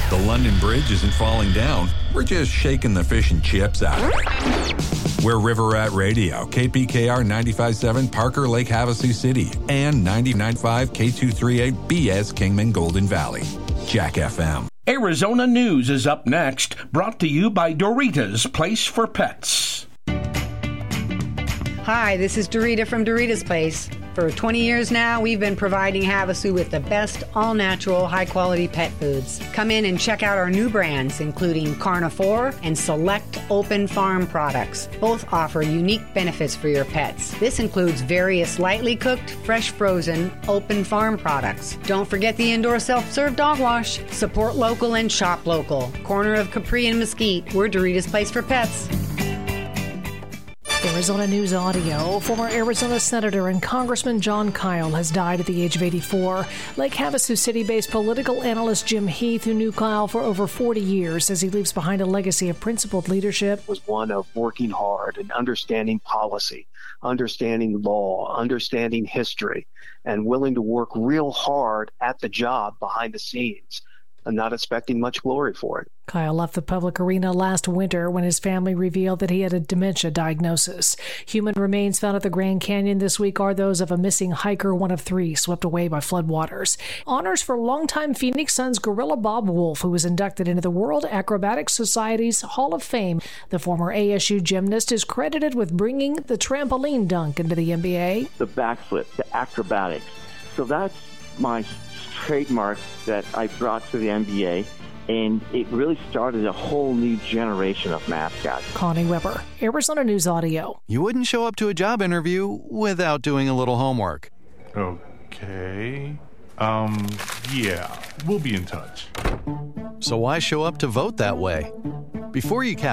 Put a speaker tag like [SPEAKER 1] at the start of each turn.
[SPEAKER 1] The London Bridge isn't falling down. We're just shaking the fish and chips out of it. We're River Rat Radio, KPKR 95.7 Parker Lake Havasu City, and 99.5 K238 BS Kingman Golden Valley. Jack FM.
[SPEAKER 2] Arizona News is up next, brought to you by Doritos Place for Pets.
[SPEAKER 3] Hi, this is Dorita from Dorita's Place. For 20 years now, we've been providing Havasu with the best all-natural, high-quality pet foods. Come in and check out our new brands, including Carnivore and select open farm products. Both offer unique benefits for your pets. This includes various lightly cooked, fresh frozen, open farm products. Don't forget the indoor self-serve dog wash. Support local and shop local. Corner of Capri and Mesquite, we're Dorita's Place for Pets.
[SPEAKER 4] Arizona News Audio. Former Arizona Senator and Congressman Jon Kyl has died at the age of 84. Lake Havasu City-based political analyst Jim Heath, who knew Kyl for over 40 years, says he leaves behind a legacy of principled leadership.
[SPEAKER 5] Was one of working hard and understanding policy, understanding law, understanding history, and willing to work real hard at the job behind the scenes. I'm not expecting much glory for it.
[SPEAKER 4] Kyl left the public arena last winter when his family revealed that he had a dementia diagnosis. Human remains found at the Grand Canyon this week are those of a missing hiker, one of 3, swept away by floodwaters. Honors for longtime Phoenix Suns gorilla Bob Wolf, who was inducted into the World Acrobatics Society's Hall of Fame. The former ASU gymnast is credited with bringing the trampoline dunk into the NBA.
[SPEAKER 6] The backflip, the acrobatics. So that's my trademark that I brought to the NBA, and it really started a whole new generation of mascots.
[SPEAKER 4] Connie Weber, Arizona News Audio.
[SPEAKER 7] You wouldn't show up to a job interview without doing a little homework.
[SPEAKER 8] Okay. Yeah, we'll be in touch.
[SPEAKER 7] So why show up to vote that way? Before you cast